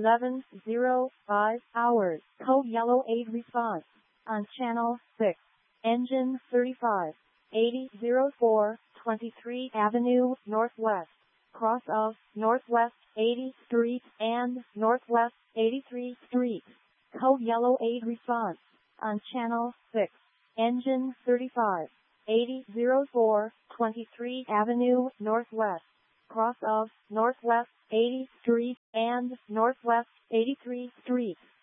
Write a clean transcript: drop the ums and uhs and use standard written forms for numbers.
11:05 hours. Code yellow 8 response. On channel 6. Engine 35. 8004, 23 Avenue, Northwest. Cross of Northwest 80th Street and Northwest 83rd Street. Code yellow 8 response. On channel 6. Engine 35. 8004, 23 Avenue, Northwest. Cross of Northwest 80th Street and Northwest 83rd Street.